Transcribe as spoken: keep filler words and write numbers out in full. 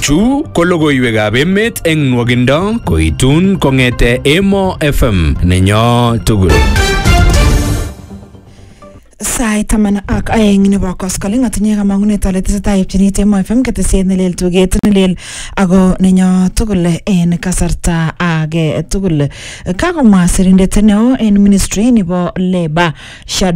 Chu ko logoiwekab emet eng nwogindo koitun kong'ete Emo F M nenyo tugul. Sai taman ak aeng nebo koskoling atinye kamang'unet ale tesetai ipchinit Emo F M ketesiet nelel tuget nelel ako nenyo tugul en kasarta age tugul. Kakomwa sirindet neo en ministry nebo Labour